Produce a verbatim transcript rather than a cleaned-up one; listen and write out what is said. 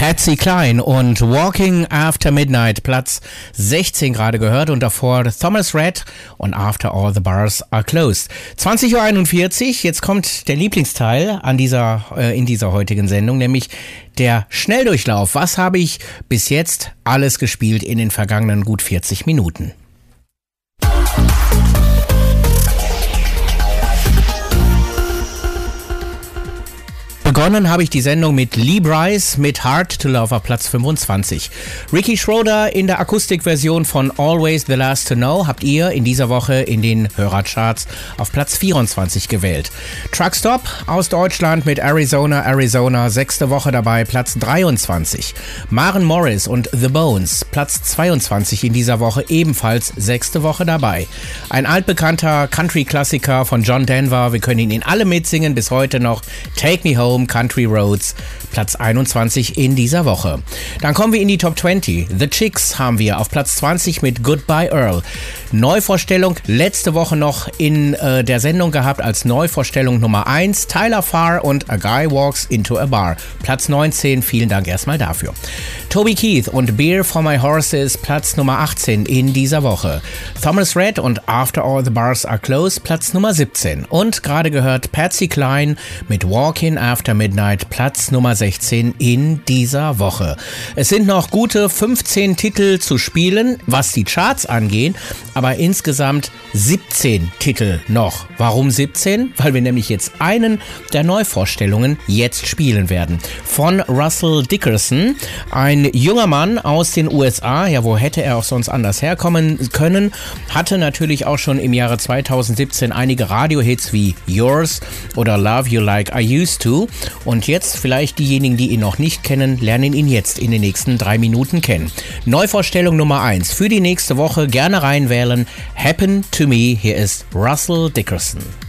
Patsy Cline und Walking After Midnight, Platz sechzehn gerade gehört, und davor Thomas Rhett und After All the Bars Are Closed. zwanzig Uhr einundvierzig, jetzt kommt der Lieblingsteil an dieser, äh, in dieser heutigen Sendung, nämlich der Schnelldurchlauf. Was habe ich bis jetzt alles gespielt in den vergangenen gut vierzig Minuten? Begonnen habe ich die Sendung mit Lee Brice mit Hard to Love auf Platz fünfundzwanzig. Ricky Schroeder in der Akustikversion von Always the Last to Know habt ihr in dieser Woche in den Hörercharts auf Platz vierundzwanzig gewählt. Truckstop aus Deutschland mit Arizona, Arizona, sechste Woche dabei, Platz dreiundzwanzig. Maren Morris und The Bones, Platz zweiundzwanzig in dieser Woche, ebenfalls sechste Woche dabei. Ein altbekannter Country-Klassiker von John Denver, wir können ihn in alle mitsingen, bis heute noch, Take Me Home, Country Roads, Platz einundzwanzig in dieser Woche. Dann kommen wir in die Top zwanzig. The Chicks haben wir auf Platz zwanzig mit Goodbye Earl. Neuvorstellung letzte Woche noch in äh, der Sendung gehabt als Neuvorstellung Nummer eins. Tyler Farr und A Guy Walks Into a Bar. Platz neunzehn, vielen Dank erstmal dafür. Toby Keith und Beer for My Horses, Platz Nummer achtzehn in dieser Woche. Thomas Rhett und After All the Bars Are Closed, Platz Nummer siebzehn. Und gerade gehört Patsy Cline mit Walking After Midnight, Platz Nummer sechzehn in dieser Woche. Es sind noch gute fünfzehn Titel zu spielen, was die Charts angeht, aber insgesamt siebzehn Titel noch. Warum siebzehn? Weil wir nämlich jetzt einen der Neuvorstellungen jetzt spielen werden. Von Russell Dickerson, ein junger Mann aus den U S A, ja, wo hätte er auch sonst anders herkommen können, hatte natürlich auch schon im Jahre zweitausendsiebzehn einige Radiohits wie Yours oder Love You Like I Used To. Und jetzt vielleicht diejenigen, die ihn noch nicht kennen, lernen ihn jetzt in den nächsten drei Minuten kennen. Neuvorstellung Nummer eins für die nächste Woche, gerne reinwählen. Happen to Me, hier ist Russell Dickerson.